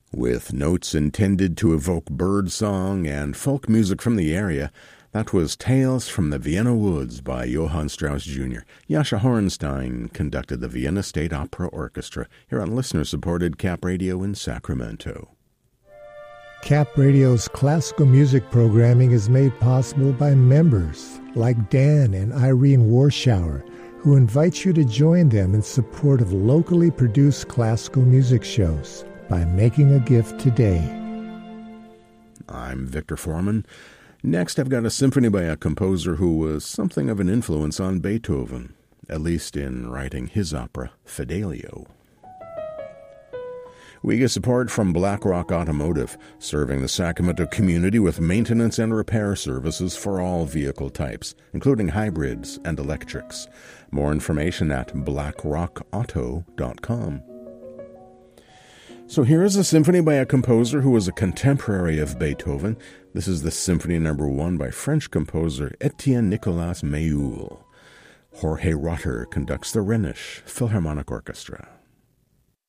With notes intended to evoke birdsong and folk music from the area, that was Tales from the Vienna Woods by Johann Strauss Jr. Jascha Hornstein conducted the Vienna State Opera Orchestra here on listener-supported Cap Radio in Sacramento. Cap Radio's classical music programming is made possible by members like Dan and Irene Warschauer, who invite you to join them in support of locally produced classical music shows by making a gift today. I'm Victor Foreman. Next, I've got a symphony by a composer who was something of an influence on Beethoven, at least in writing his opera, Fidelio. We get support from BlackRock Automotive, serving the Sacramento community with maintenance and repair services for all vehicle types, including hybrids and electrics. More information at blackrockauto.com. So here is a symphony by a composer who was a contemporary of Beethoven. This is the Symphony No. 1 by French composer Etienne Nicolas Méhul. Jorge Rotter conducts the Rhenish Philharmonic Orchestra.